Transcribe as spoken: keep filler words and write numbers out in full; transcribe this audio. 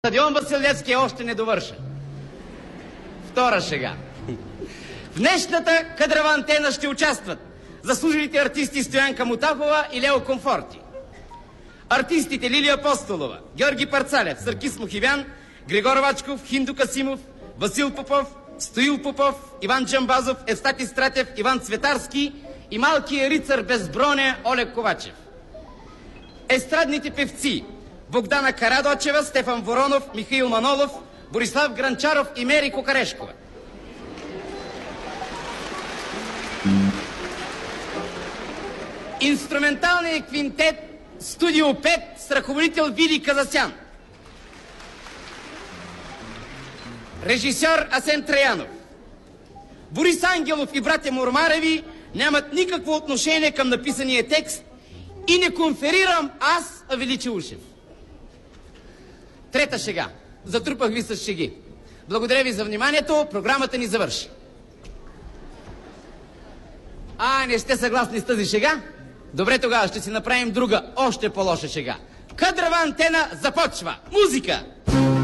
Стадион Васил Левски още не довърша. Втора шега. В днешната кадрава антена ще участват заслужените артисти Стоянка Мутафова и Лео Комфорти. Артистите Лилия Апостолова, Георги Парцалев, Съркис Мухивян, Григор Вачков, Хиндо Касимов, Васил Попов, Стоил Попов, Иван Джамбазов, Евстати Стратев, Иван Цветарски и малкият рицар без броня Олег Ковачев. Естрадните певци Богдана Карадочева, Стефан Воронов, Михаил Манолов, Борислав Гранчаров и Мери Кокарешкова. Инструменталният квинтет Студио пет с ръководител Вили Казасян. Режисьор Асен Траянов. Борис Ангелов и братя Мурмареви нямат никакво отношение към написания текст и не конферирам аз, а Величи Ушев. Трета шега. Затрупах ви с шеги. Благодаря ви за вниманието. Програмата ни завърши. А, не сте съгласни с тази шега? Добре, тогава ще си направим друга, още по-лоша шега. Кадрава антена започва. Музика!